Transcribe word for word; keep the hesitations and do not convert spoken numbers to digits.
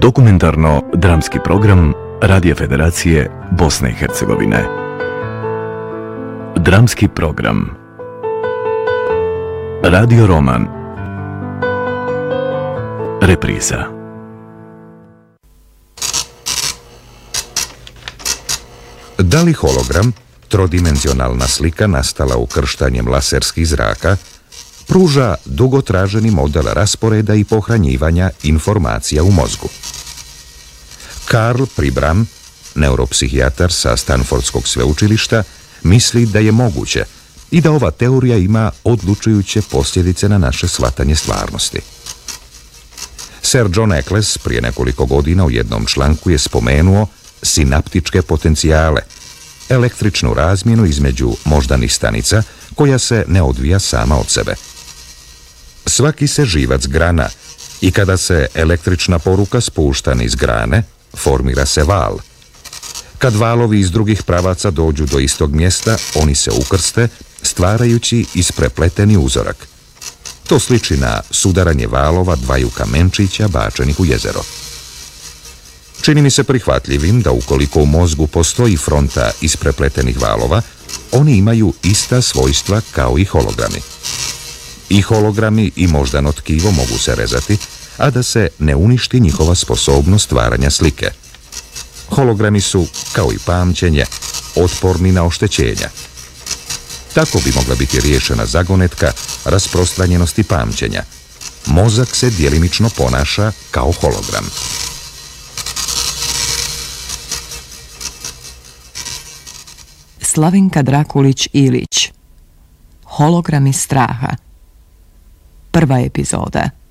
Dokumentarno-dramski program Radio Federacije Bosne i Hercegovine. Dramski program Radio roman Repriza. Da li hologram, trodimenzionalna slika nastala ukrštanjem laserskih zraka, pruža dugotraženi model rasporeda i pohranjivanja informacija u mozgu? Karl Pribram, neuropsihijatar sa Stanfordskog sveučilišta, misli da je moguće i da ova teorija ima odlučujuće posljedice na naše shvatanje stvarnosti. Sir John Eccles prije nekoliko godina u jednom članku je spomenuo sinaptičke potencijale, električnu razmjenu između moždanih stanica koja se ne odvija sama od sebe. Svaki se živac grana i kada se električna poruka spušta niz grane, formira se val. Kad valovi iz drugih pravaca dođu do istog mjesta, oni se ukrste, stvarajući isprepleteni uzorak. To sliči na sudaranje valova dvaju kamenčića bačenih u jezero. Čini mi se prihvatljivim da ukoliko u mozgu postoji fronta isprepletenih valova, oni imaju ista svojstva kao i hologrami. I hologrami i moždano tkivo mogu se rezati, a da se ne uništi njihova sposobnost stvaranja slike. Hologrami su, kao i pamćenje, otporni na oštećenja. Tako bi mogla biti riješena zagonetka rasprostranjenosti pamćenja. Mozak se djelimično ponaša kao hologram. Slavenka Drakulić-Ilić. Hologrami straha. Prva epizoda.